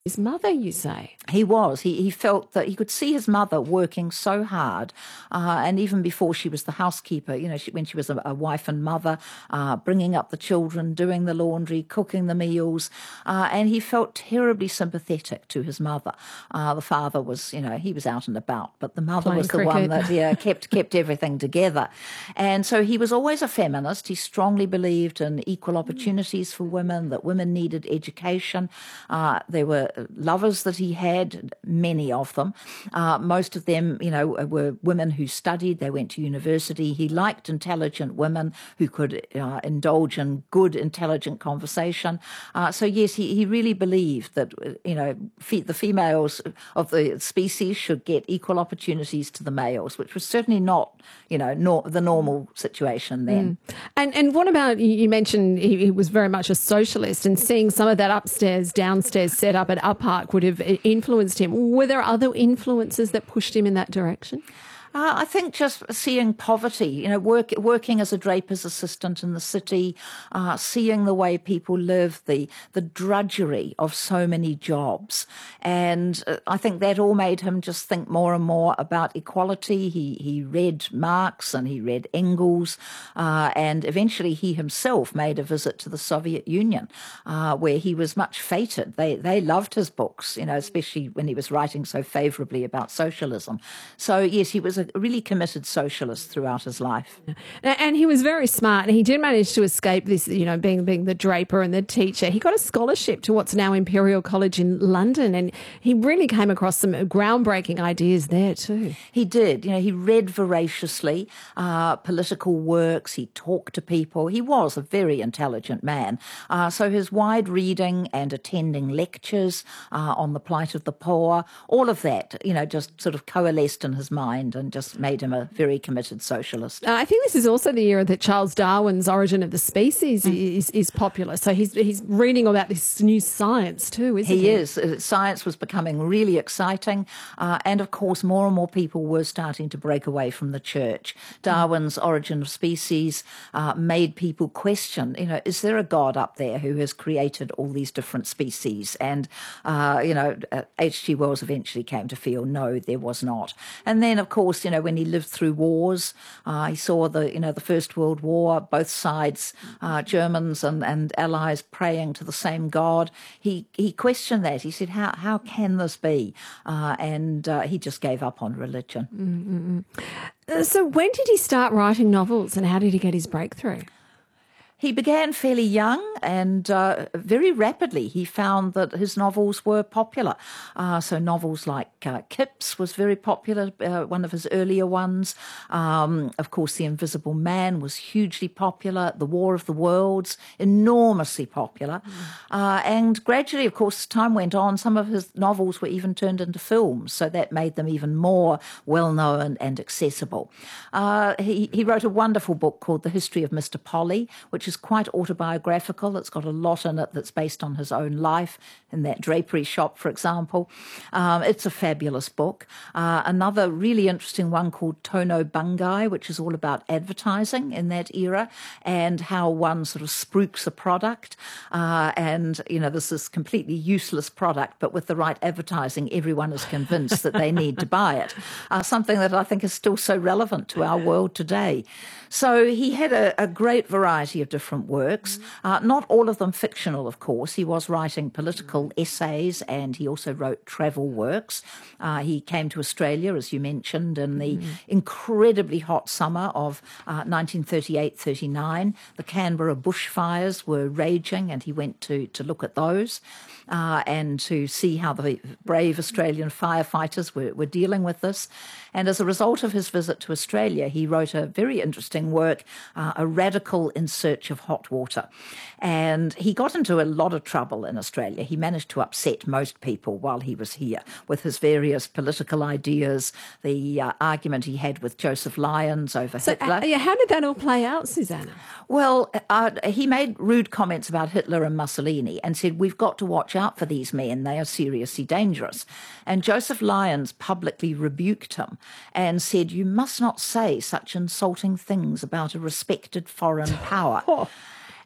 his mother, you say? He was. He felt that he could see his mother working so hard, and even before she was the housekeeper, when she was a wife and mother, bringing up the children, doing the laundry, cooking the meals, and he felt terribly sympathetic to his mother. The father was, he was out and about, but the mother Playing was the cricket. one that kept everything together. And so he was always a feminist. He strongly believed in equal opportunities for women, that women needed education. There were lovers that he had, many of them. Most of them, were women who studied. They went to university. He liked intelligent women who could indulge in good, intelligent conversation. So yes, he really believed that, the females of the species should get equal opportunities to the males, which was certainly not, the normal situation then. And what about, you mentioned he was very much a socialist, and seeing some of that upstairs, downstairs set up at Up Park would have influenced him. Were there other influences that pushed him in that direction? I think just seeing poverty, working as a draper's assistant in the city, seeing the way people live, the drudgery of so many jobs. And I think that all made him just think more and more about equality. He read Marx and he read Engels, and eventually he himself made a visit to the Soviet Union, where he was much feted. They loved his books, especially when he was writing so favourably about socialism. So yes, he was a really committed socialist throughout his life. And he was very smart, and he did manage to escape this, being the draper and the teacher. He got a scholarship to what's now Imperial College in London, and he really came across some groundbreaking ideas there too. He did. He read voraciously, political works. He talked to people. He was a very intelligent man. So his wide reading and attending lectures on the plight of the poor, all of that, just sort of coalesced in his mind and just made him a very committed socialist. I think this is also the era that Charles Darwin's Origin of the Species is popular. So he's reading about this new science too, isn't he? He is. Science was becoming really exciting. And of course, more and more people were starting to break away from the church. Darwin's Origin of Species made people question, is there a God up there who has created all these different species? And, H.G. Wells eventually came to feel, no, there was not. And then, of course, when he lived through wars, he saw the First World War, both sides, Germans and Allies praying to the same God. He questioned that. He said, how can this be? And he just gave up on religion. So when did he start writing novels, and how did he get his breakthrough? He began fairly young, and very rapidly he found that his novels were popular. So novels like Kipps was very popular, one of his earlier ones. Of course, The Invisible Man was hugely popular. The War of the Worlds, enormously popular. And gradually, of course, as time went on, some of his novels were even turned into films, so that made them even more well-known and accessible. He wrote a wonderful book called The History of Mr. Polly, which is quite autobiographical. It's got a lot in it that's based on his own life, in that drapery shop, for example. It's a fabulous book. Another really interesting one called Tono Bungai, which is all about advertising in that era and how one sort of spruiks a product. This is completely useless product, but with the right advertising, everyone is convinced that they need to buy it. Something that I think is still so relevant to our world today. So he had a great variety of different works, not all of them fictional, of course. He was writing political essays, and he also wrote travel works. He came to Australia, as you mentioned, in the incredibly hot summer of 1938-39. The Canberra bushfires were raging, and he went to look at those and to see how the brave Australian firefighters were dealing with this. And as a result of his visit to Australia, he wrote a very interesting work, A Radical in Search of Hot Water. And he got into a lot of trouble in Australia. He managed to upset most people while he was here with his various political ideas, the argument he had with Joseph Lyons over Hitler. How did that all play out, Susanna? Well, he made rude comments about Hitler and Mussolini and said, we've got to watch out for these men. They are seriously dangerous. And Joseph Lyons publicly rebuked him and said, you must not say such insulting things about a respected foreign power.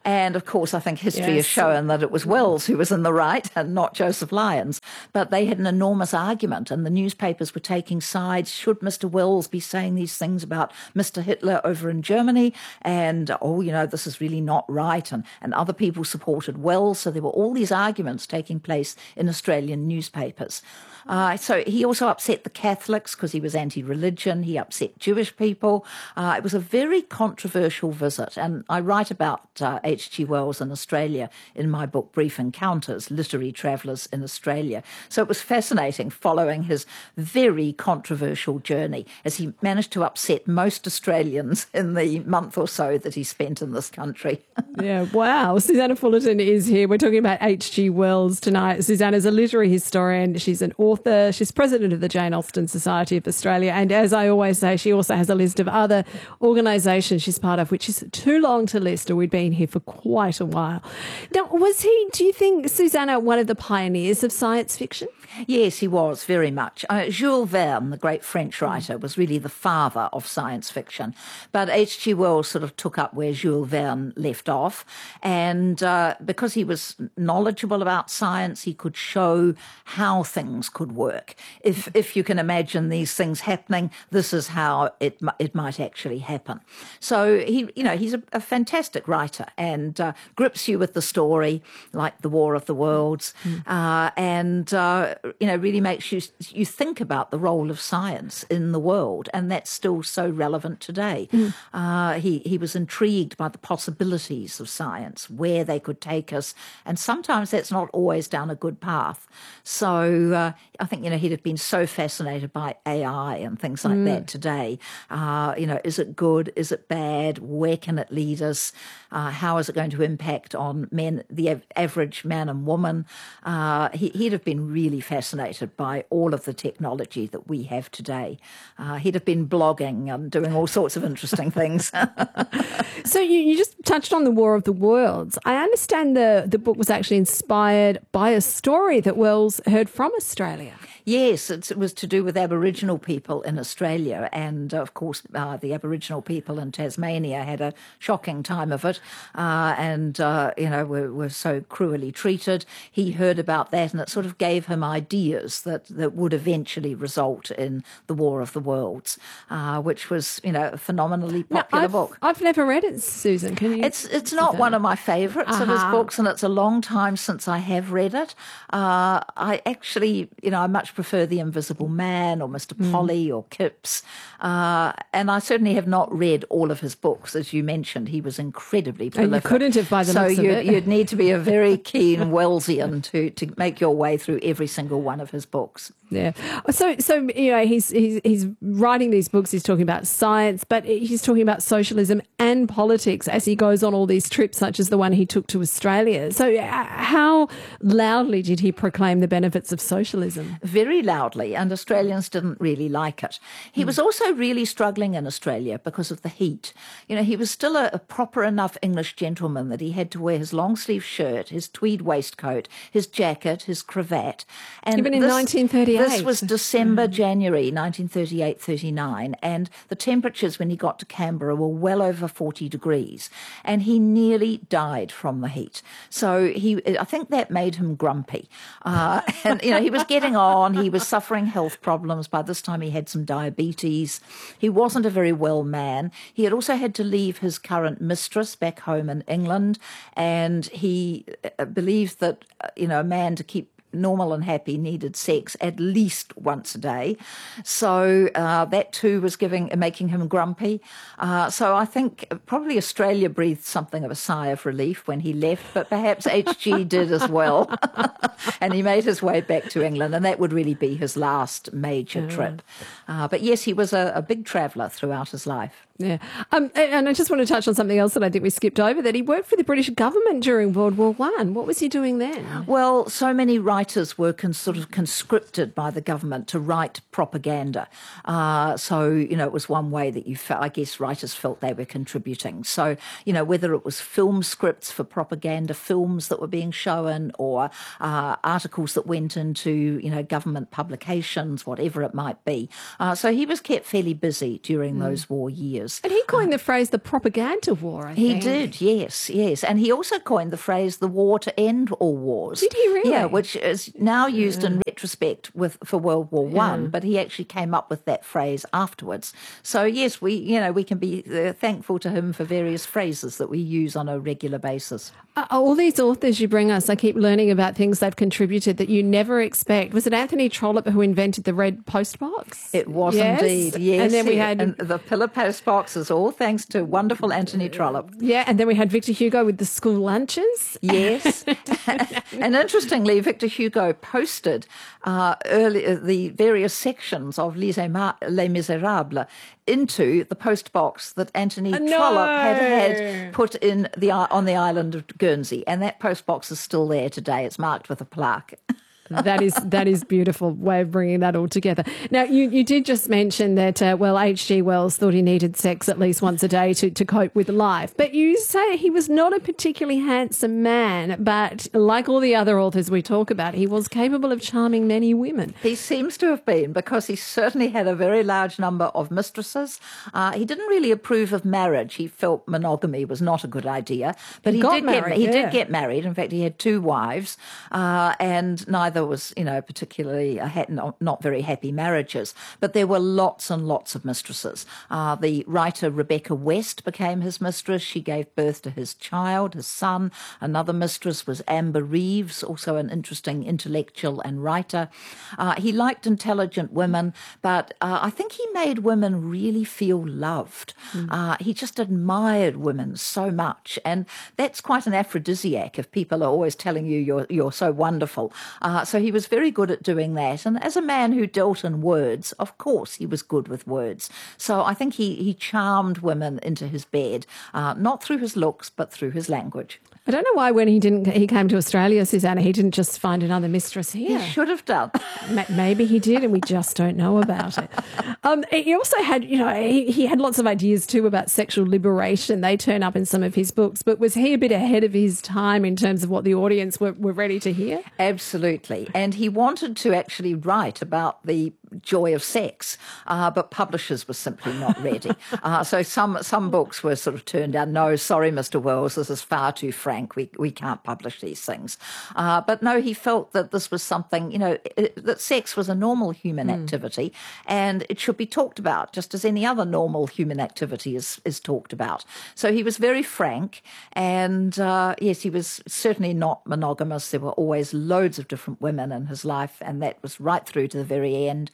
And of course, I think history has Yes. shown that it was Wells who was in the right and not Joseph Lyons. But they had an enormous argument, and the newspapers were taking sides. Should Mr. Wells be saying these things about Mr. Hitler over in Germany? And, this is really not right. And other people supported Wells. So there were all these arguments taking place in Australian newspapers. So he also upset the Catholics because he was anti-religion. He upset Jewish people. It was a very controversial visit. And I write about H.G. Wells in Australia in my book, Brief Encounters, Literary Travellers in Australia. So it was fascinating following his very controversial journey as he managed to upset most Australians in the month or so that he spent in this country. Yeah, wow. Susanna Fullerton is here. We're talking about H.G. Wells tonight. Susanna's a literary historian. She's an author. She's president of the Jane Austen Society of Australia. And as I always say, she also has a list of other organisations she's part of, which is too long to list, or we'd been here for quite a while. Now, was he, do you think, Susanna, one of the pioneers of science fiction? Yes, he was, very much. Jules Verne, the great French writer, was really the father of science fiction. But H.G. Wells sort of took up where Jules Verne left off. And because he was knowledgeable about science, he could show how things could work. If you can imagine these things happening, this is how it might actually happen. So he's a fantastic writer and grips you with the story, like The War of the Worlds, and really makes you think about the role of science in the world, and that's still so relevant today. He was intrigued by the possibilities of science, where they could take us, and sometimes that's not always down a good path. So I think he'd have been so fascinated by AI and things like that today. Is it good? Is it bad? Where can it lead us? How is it going to impact on men, the average man and woman? He'd have been really fascinated by all of the technology that we have today. He'd have been blogging and doing all sorts of interesting things. So you just touched on the War of the Worlds. I understand the book was actually inspired by a story that Wells heard from Australia. Yes, it was to do with Aboriginal people in Australia. And, of course, the Aboriginal people in Tasmania had a shocking time of it and were so cruelly treated. He heard about that, and it sort of gave him ideas that would eventually result in The War of the Worlds, which was, a phenomenally popular book. I've never read it, Susan. Can you? It's not one of my favourites of his books, and it's a long time since I have read it. I actually, I much prefer The Invisible Man or Mr. Polly or Kipps. And I certainly have not read all of his books. As you mentioned, he was incredibly prolific. You couldn't have by the looks of it. So you'd need to be a very keen Wellsian to make your way through every single one of his books. Yeah. So he's writing these books, he's talking about science, but he's talking about socialism and politics as he goes on all these trips, such as the one he took to Australia. So how loudly did he proclaim the benefits of socialism? Very loudly, and Australians didn't really like it. He was also really struggling in Australia because of the heat. He was still a proper enough English gentleman that he had to wear his long sleeve shirt, his tweed waistcoat, his jacket, his cravat. And even in 1938. This was December, January 1938-39, and the temperatures when he got to Canberra were well over 40 degrees, and he nearly died from the heat. So I think that made him grumpy. And, he was getting on, he was suffering health problems. By this time he had some diabetes. He wasn't a very well man. He had also had to leave his current mistress back home in England, and he believed that, a man to keep normal and happy needed sex at least once a day. So that too was making him grumpy. So I think probably Australia breathed something of a sigh of relief when he left, but perhaps HG did as well. And he made his way back to England, and that would really be his last major trip. But yes, he was a big traveller throughout his life. Yeah. And I just want to touch on something else that I think we skipped over, that he worked for the British government during World War I. What was he doing then? Well, so many writers were sort of conscripted by the government to write propaganda. So, it was one way that I guess writers felt they were contributing. So, whether it was film scripts for propaganda films that were being shown or articles that went into, government publications, whatever it might be. So he was kept fairly busy during those war years. And he coined the phrase the propaganda war, I think. He did, yes. And he also coined the phrase the war to end all wars. Did he really? Yeah, which is now used in retrospect for World War One, but he actually came up with that phrase afterwards. So yes, we can be thankful to him for various phrases that we use on a regular basis. All these authors you bring us, I keep learning about things they've contributed that you never expect. Was it Anthony Trollope who invented the red postbox? It was indeed, yes. And then we had the pillar postboxes, all thanks to wonderful Anthony Trollope. Yeah, and then we had Victor Hugo with the school lunches. Yes. And interestingly, Victor Hugo posted the various sections of Les Miserables into the postbox that Anthony Trollope had put on the island of Guernsey, and that postbox is still there today. It's marked with a plaque. That is beautiful way of bringing that all together. Now, you did just mention that, H.G. Wells thought he needed sex at least once a day to cope with life. But you say he was not a particularly handsome man, but like all the other authors we talk about, he was capable of charming many women. He seems to have been, because he certainly had a very large number of mistresses. He didn't really approve of marriage. He felt monogamy was not a good idea. But he did get married. In fact, he had 2 wives, and neither was, particularly not very happy marriages. But there were lots and lots of mistresses. The writer Rebecca West became his mistress. She gave birth to his child, his son. Another mistress was Amber Reeves, also an interesting intellectual and writer. He liked intelligent women, but I think he made women really feel loved. He just admired women so much, and that's quite an aphrodisiac if people are always telling you you're so wonderful. So he was very good at doing that. And as a man who dealt in words, of course he was good with words. So I think he charmed women into his bed, not through his looks, but through his language. I don't know why when he came to Australia, Susanna, he didn't just find another mistress here. He should have done. Maybe he did, and we just don't know about it. He also had, he had lots of ideas too about sexual liberation. They turn up in some of his books. But was he a bit ahead of his time in terms of what the audience were ready to hear? Absolutely. And he wanted to actually write about the joy of sex, but publishers were simply not ready. So some books were sort of turned down. No, sorry, Mr. Wells, this is far too frank. We can't publish these things. But no, he felt that this was something, that sex was a normal human activity, and it should be talked about just as any other normal human activity is talked about. So he was very frank, and yes, he was certainly not monogamous. There were always loads of different women in his life, and that was right through to the very end.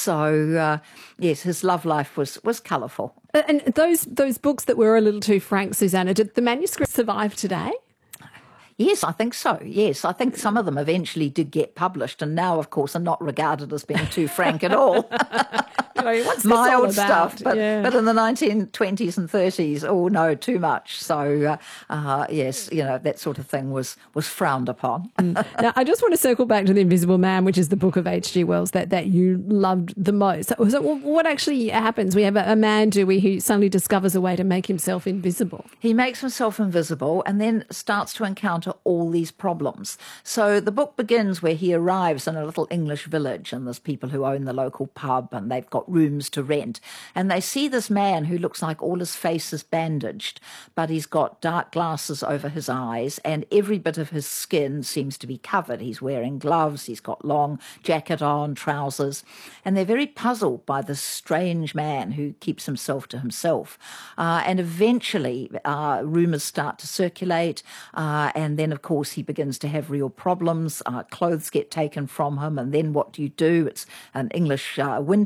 So, yes, his love life was colourful. And those books that were a little too frank, Susanna, did the manuscript survive today? Yes, I think so. Yes, I think some of them eventually did get published, and now, of course, are not regarded as being too frank at all. What's my old about? stuff, but in the 1920s and 30s, oh no, too much. So yes, that sort of thing was frowned upon. Now, I just want to circle back to The Invisible Man, which is the book of H.G. Wells that you loved the most. So what actually happens? We have a man, who suddenly discovers a way to make himself invisible. He makes himself invisible and then starts to encounter all these problems. So the book begins where he arrives in a little English village, and there's people who own the local pub, and they've got rooms to rent. And they see this man who looks like all his face is bandaged, but he's got dark glasses over his eyes, and every bit of his skin seems to be covered. He's wearing gloves, he's got long jacket on, trousers, and they're very puzzled by this strange man who keeps himself to himself. And eventually rumours start to circulate, and then, of course, he begins to have real problems. Clothes get taken from him, and then what do you do? It's an English winter.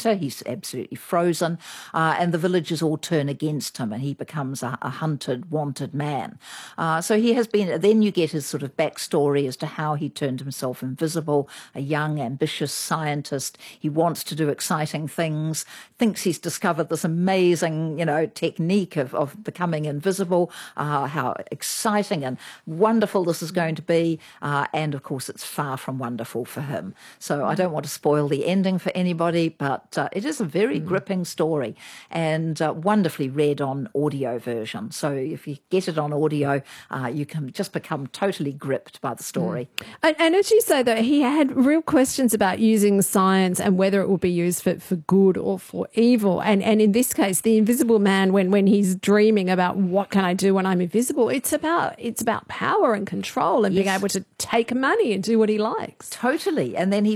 absolutely frozen, and the villagers all turn against him, and he becomes a hunted, wanted man. So he has been. Then you get his sort of backstory as to how he turned himself invisible. A young, ambitious scientist. He wants to do exciting things. Thinks he's discovered this amazing, technique of becoming invisible. How exciting and wonderful this is going to be, and of course it's far from wonderful for him. So I don't want to spoil the ending for anybody, but it is a very gripping story and wonderfully read on audio version. So if you get it on audio, you can just become totally gripped by the story. And as you say, though, he had real questions about using science and whether it would be used for good or for evil. And in this case, the Invisible Man, when he's dreaming about what can I do when I'm invisible, it's about power and control and being able to take money and do what he likes. Totally. And then he